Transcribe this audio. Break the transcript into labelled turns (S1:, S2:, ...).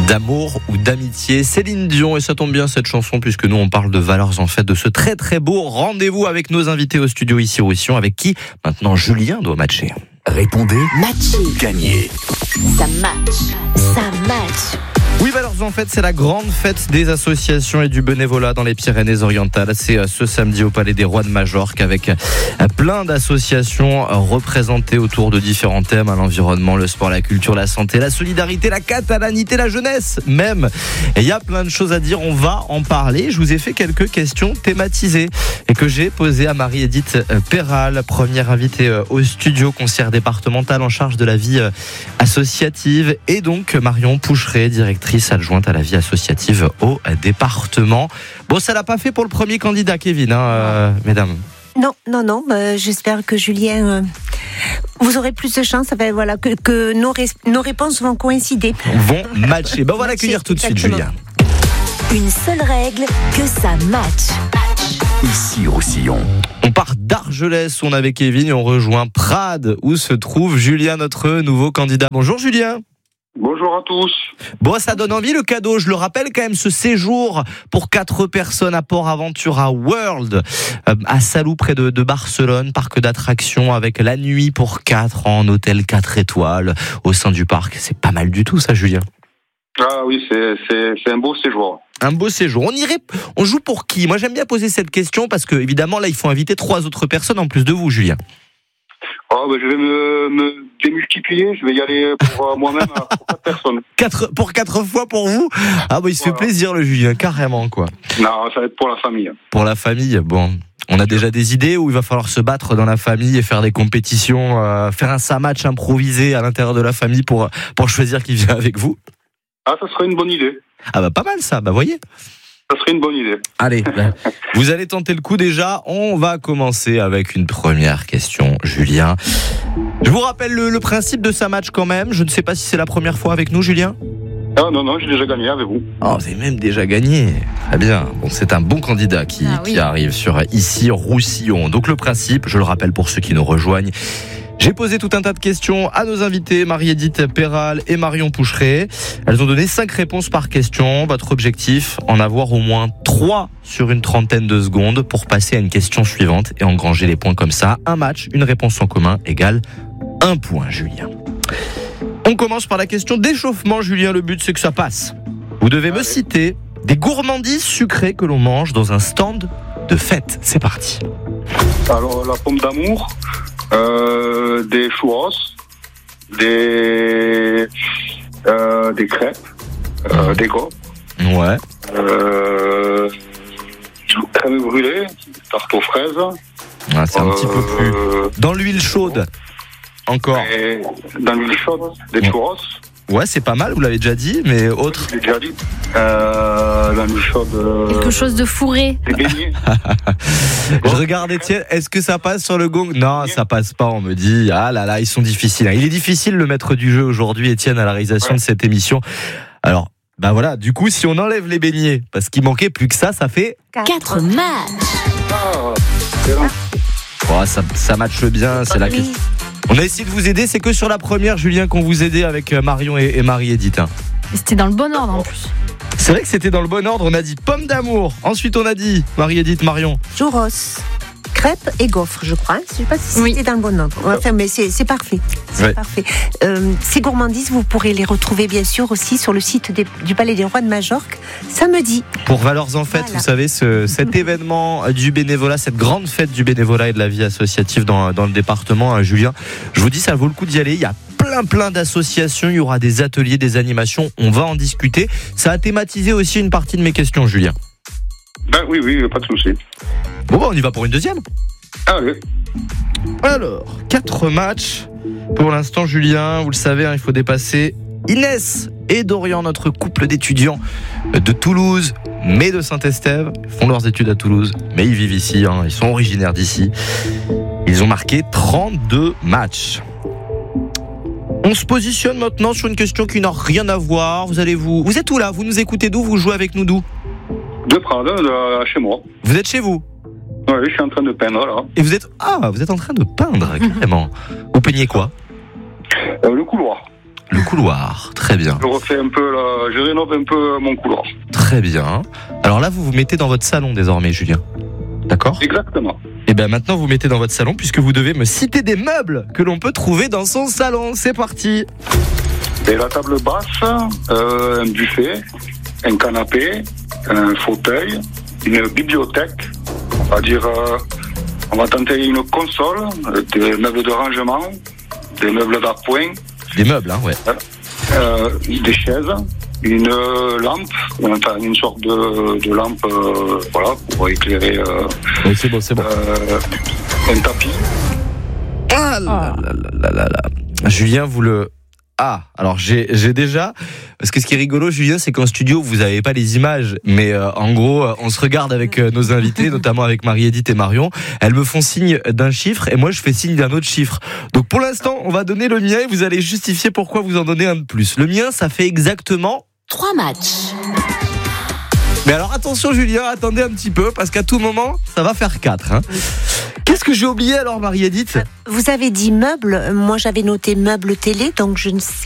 S1: D'amour ou d'amitié, Céline Dion, et ça tombe bien cette chanson puisque nous on parle de valeurs en fait, de ce très très beau rendez-vous avec nos invités au studio ici Roussillon, avec qui maintenant Julien doit matcher.
S2: Répondez,
S3: matcher,
S2: gagnez.
S3: Ça match.
S1: Oui, Valeurs en Fête, c'est la grande fête des associations et du bénévolat dans les Pyrénées-Orientales. C'est ce samedi au Palais des Rois de Majorque avec plein d'associations représentées autour de différents thèmes, l'environnement, le sport, la culture, la santé, la solidarité, la catalanité, la jeunesse même. Et il y a plein de choses à dire, on va en parler. Je vous ai fait quelques questions thématisées et que j'ai posées à Marie-Édith Perral, première invitée au studio, conseillère départementale en charge de la vie associative, et donc Marion Poucheret, directrice adjointe à la vie associative au département. Bon, ça l'a pas fait pour le premier candidat, Kevin, mesdames.
S4: Non. J'espère que Julien, vous aurez plus de chance. Voilà, que nos réponses vont coïncider.
S1: Vont matcher. On va l'accueillir tout de suite, Julien.
S3: Une seule règle, que ça match.
S2: Ici Roussillon.
S1: On part d'Argelès, on est avec Kevin, et on rejoint Prades, où se trouve Julien, notre nouveau candidat. Bonjour Julien.
S5: Bonjour à tous.
S1: Bon, ça donne envie le cadeau. Je le rappelle quand même, ce séjour pour 4 personnes à Port Aventura World, à Salou, près de Barcelone, parc d'attractions avec la nuit pour 4 en hôtel 4 étoiles au sein du parc. C'est pas mal du tout ça, Julien.
S5: Ah oui, c'est un beau séjour.
S1: Un beau séjour. On joue pour qui ? Moi, j'aime bien poser cette question parce que, évidemment, là, il faut inviter 3 autres personnes en plus de vous, Julien.
S5: Je vais me démultiplier, je vais y aller pour moi-même pour 4 personnes.
S1: 4 fois pour vous ? Il se fait plaisir le Julien, carrément quoi.
S5: Non, ça va être pour la famille.
S1: Pour la famille, bon. On a déjà des idées où il va falloir se battre dans la famille et faire des compétitions, faire un match improvisé à l'intérieur de la famille pour choisir qui vient avec vous ?
S5: Ah, ça serait une bonne idée.
S1: Pas mal ça, voyez.
S5: Ça serait une bonne idée.
S1: Allez, vous allez tenter le coup déjà. On va commencer avec une première question, Julien. Je vous rappelle le principe de ce match quand même. Je ne sais pas si c'est la première fois avec nous, Julien.
S5: Ah non, j'ai déjà gagné avec vous.
S1: Oh, vous avez même déjà gagné. Très bien. Bon, c'est un bon candidat qui arrive sur ici Roussillon. Donc le principe, je le rappelle pour ceux qui nous rejoignent. J'ai posé tout un tas de questions à nos invités, Marie-Édith Perral et Marion Poucheret. Elles ont donné 5 réponses par question. Votre objectif, en avoir au moins 3 sur une trentaine de secondes pour passer à une question suivante et engranger les points comme ça. Un match, une réponse en commun égale 1 point, Julien. On commence par la question d'échauffement, Julien. Le but, c'est que ça passe. Vous devez me citer des gourmandises sucrées que l'on mange dans un stand de fête. C'est parti.
S5: Alors, la pomme d'amour, des churros, des crêpes, des gâteaux.
S1: Ouais.
S5: Crème brûlée, tarte aux fraises.
S1: C'est un petit peu plus. Dans l'huile chaude. Encore.
S5: Et dans l'huile chaude, des churros.
S1: Ouais, c'est pas mal, vous l'avez déjà dit, mais autre.
S5: J'ai déjà dit. Dans l'huile chaude.
S6: Quelque chose de fourré.
S5: Des beignets.
S1: Je regarde Étienne, est-ce que ça passe sur le gong ? Non, ça passe pas, on me dit. Ah là là, ils sont difficiles. Il est difficile le maître du jeu aujourd'hui, Étienne, à la réalisation de cette émission. Alors, voilà, du coup, si on enlève les beignets, parce qu'il manquait plus que ça fait
S3: 4 matchs.
S1: Ça matche bien, c'est la question. On a essayé de vous aider, c'est que sur la première, Julien, qu'on vous aidait avec Marion et Marie-Édith.
S6: Et c'était dans le bon ordre en plus.
S1: C'est vrai que c'était dans le bon ordre, on a dit pomme d'amour. Ensuite, on a dit, Marie-Édith, Marion.
S4: Churros, crêpes et gaufres, je crois. Je ne sais pas si c'était dans le bon ordre. Enfin, mais c'est parfait. C'est parfait. Ces gourmandises, vous pourrez les retrouver bien sûr aussi sur le site du Palais des Rois de Majorque samedi.
S1: Pour Valeurs en Fête, vous savez, cet événement du bénévolat, cette grande fête du bénévolat et de la vie associative dans le département, Julien, je vous dis, ça vaut le coup d'y aller. Il y a plein d'associations, il y aura des ateliers, des animations, on va en discuter. Ça a thématisé aussi une partie de mes questions, Julien.
S5: Oui, pas de souci.
S1: Bon, on y va pour une deuxième.
S5: Allez.
S1: Alors, 4 matchs. Pour l'instant, Julien, vous le savez, il faut dépasser Inès et Dorian, notre couple d'étudiants de Toulouse, mais de Saint-Estève. Ils font leurs études à Toulouse, mais ils vivent ici, ils sont originaires d'ici. Ils ont marqué 32 matchs. On se positionne maintenant sur une question qui n'a rien à voir. Vous êtes où là ? Vous nous écoutez d'où ? Vous jouez avec nous d'où ?
S5: De Prades, chez moi.
S1: Vous êtes chez vous ?
S5: Oui, je suis en train de peindre là.
S1: Et vous êtes en train de peindre carrément. Vous peignez quoi ?
S5: Le couloir.
S1: Le couloir, très bien.
S5: Je rénove un peu mon couloir.
S1: Très bien. Alors là, vous vous mettez dans votre salon désormais, Julien. D'accord ?
S5: Exactement.
S1: Et bien maintenant, vous mettez dans votre salon puisque vous devez me citer des meubles que l'on peut trouver dans son salon. C'est parti.
S5: Et la table basse, un buffet, un canapé, un fauteuil, une bibliothèque. On va tenter une console, des meubles de rangement, des meubles d'appoint.
S1: Des meubles, hein, ouais.
S5: Des chaises, une lampe, enfin une sorte de lampe, pour éclairer.
S1: Oui, c'est bon.
S5: Un tapis.
S1: Ah là. Julien, vous le... Ah, alors j'ai déjà... Parce que ce qui est rigolo, Julien, c'est qu'en studio, vous n'avez pas les images. Mais en gros, on se regarde avec nos invités, notamment avec Marie-Édith et Marion. Elles me font signe d'un chiffre et moi, je fais signe d'un autre chiffre. Donc pour l'instant, on va donner le mien et vous allez justifier pourquoi vous en donnez un de plus. Le mien, ça fait exactement...
S3: 3 matchs.
S1: Mais alors attention, Julien, attendez un petit peu, parce qu'à tout moment, ça va faire 4. Hein. Qu'est-ce que j'ai oublié alors, Marie-Édith ?
S4: Vous avez dit meubles, moi j'avais noté meubles télé, donc je ne sais